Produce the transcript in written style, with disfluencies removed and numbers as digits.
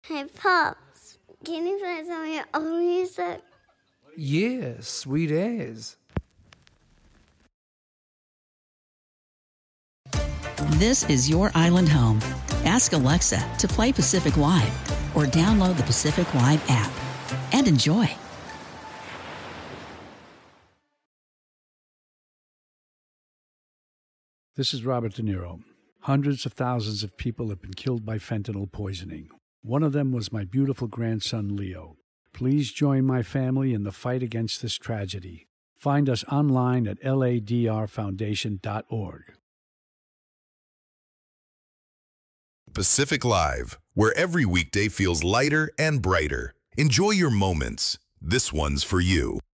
Hey, Pops, can you play some of your old music? Yes, sweet as. This is your island home. Ask Alexa to play Pacific Wide or download the Pacific Wide app and enjoy. This is Robert De Niro. Hundreds of thousands of people have been killed by fentanyl poisoning. One of them was my beautiful grandson, Leo. Please join my family in the fight against this tragedy. Find us online at ladrfoundation.org. Pacific Live, where every weekday feels lighter and brighter. Enjoy your moments. This one's for you.